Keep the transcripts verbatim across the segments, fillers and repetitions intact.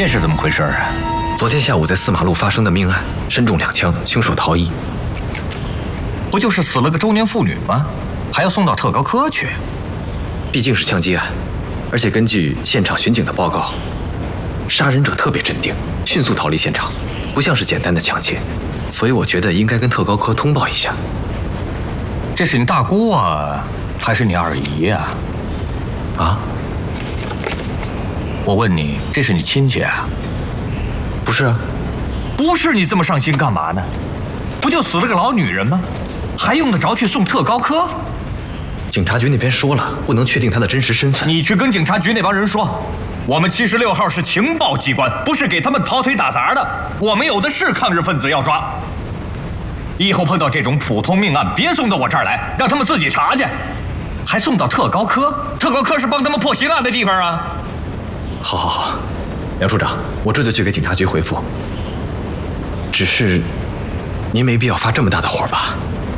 这是怎么回事啊？ 昨天下午在四马路发生的命案，身中两枪，凶手逃逸。 不就是死了个中年妇女吗？还要送到特高科去？ 毕竟是枪击案，而且根据现场巡警的报告，杀人者特别镇定，迅速逃离现场，不像是简单的抢劫，所以我觉得应该跟特高科通报一下。 这是你大姑啊，还是你二姨呀？ 啊？ 我问你，这是你亲戚啊？ 不是啊。 不是，你这么上心干嘛呢？不就死了个老女人吗？还用得着去送特高科？ 警察局那边说了，不能确定她的真实身份。 你去跟警察局那帮人说，我们七十六号是情报机关，不是给他们跑腿打杂的。我们有的是抗日分子要抓。以后碰到这种普通命案，别送到我这儿来，让他们自己查去。还送到特高科？特高科是帮他们破刑案的地方啊。 好好好，梁处长，我这就去给警察局回复。只是，您没必要发这么大的火吧？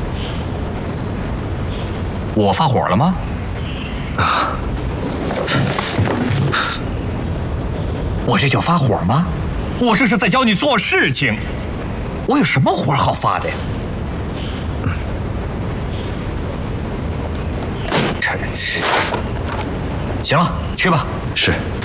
我发火了吗？ 啊！ 我这叫发火吗？我这是在教你做事情。我有什么火好发的呀？嗯，真是。行了，去吧。 是。